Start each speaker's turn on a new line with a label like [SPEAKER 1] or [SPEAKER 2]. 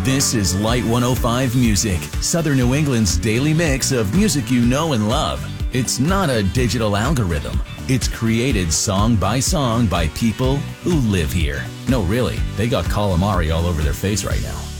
[SPEAKER 1] This is Light 105 Music, Southern New England's daily mix of music you know and love. It's not a digital algorithm. It's created song by people who live here. No, really, they got calamari all over their face right now.